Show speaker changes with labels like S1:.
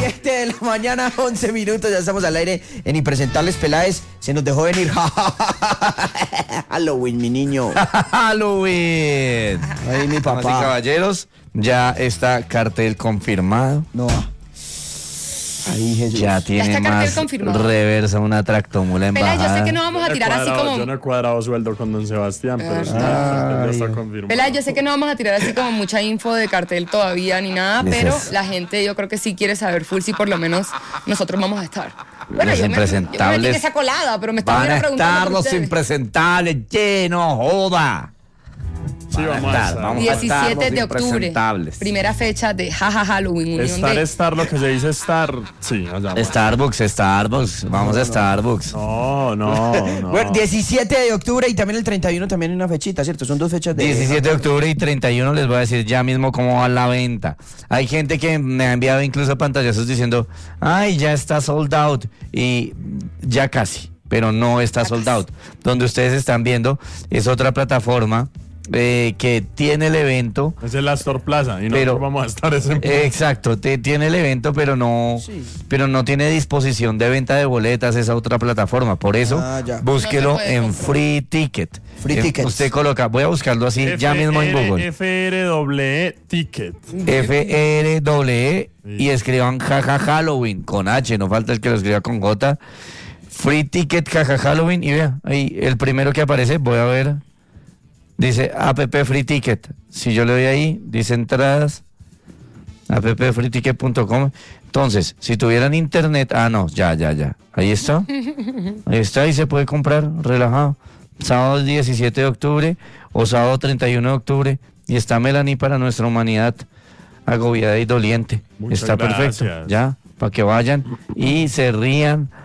S1: 7 de la mañana, 11 minutos, ya estamos al aire en Impresentables Peláez. Se nos dejó venir Halloween, mi niño.
S2: Halloween.
S1: Ahí mi
S2: Damas y
S1: papá.
S2: caballeros, ya está cartel confirmado.
S1: No. Ahí Jesús.
S2: Ya tiene
S3: está cartel
S2: más
S3: confirmado.
S2: reversa una tractomula
S3: Pela,
S2: embajada.
S3: yo sé que no vamos a tirar así como...
S4: Yo no he cuadrado sueldo con don Sebastián, pero
S3: Ay.
S4: ya está confirmado.
S3: Pela, yo sé que no vamos a tirar así como mucha info de cartel todavía ni nada,
S2: Ese
S3: pero
S2: es.
S3: la gente yo creo que sí quiere saber full si por lo menos nosotros vamos a estar. Bueno,
S2: Los
S3: yo me metí en
S2: impresentables
S3: esa colada, pero me están
S2: Van a
S3: preguntando
S2: estar
S3: por
S2: los
S3: ustedes.
S2: impresentables llenos, joda.
S4: Sí, vamos a estar.
S2: Vamos a estar
S3: 17
S2: los
S3: de octubre,
S2: impresentables.
S3: primera fecha de Jaja Halloween, unión de...
S4: Estar, lo que se dice estar. Sí, allá vamos.
S2: Starbucks, vamos a Starbucks.
S4: No.
S1: Bueno, 17 de octubre y también el 31 también hay una fechita, ¿cierto? Son 2 fechas de...
S2: 17 de octubre y 31 les voy a decir ya mismo cómo va la venta. Hay gente que me ha enviado incluso pantallazos diciendo, ay, ya está sold out. Y ya casi, pero no está sold out. Donde ustedes están viendo es otra plataforma que tiene el evento.
S4: Es el Astor Plaza y
S2: Pero-
S4: nosotros vamos a estar ese.
S2: Exacto, tiene el evento, pero no tiene disposición de venta de boletas esa otra plataforma. Por eso,
S1: ya.
S2: búsquelo
S3: No se puede
S2: en
S3: comprar.
S2: Free Ticket.
S1: Free Tickets.
S2: Usted coloca, voy a buscarlo así ya mismo en Google.
S4: FRE Ticket.
S2: FRE y escriban jaja Halloween con H, no falta el que lo escriba con J. Free Ticket jaja Halloween y vea, ahí el primero que aparece, voy a ver. Dice app Free Ticket. Si yo le doy ahí, dice entradas, appfreeticket.com. Entonces, si tuvieran internet, no, ya. Ahí está. Ahí está y se puede comprar relajado. Sábado 17 de octubre o sábado 31 de octubre. Y está Melanie para nuestra humanidad agobiada y doliente.
S4: Muchas
S2: Está perfecto.
S4: gracias.
S2: Ya, para que vayan y se rían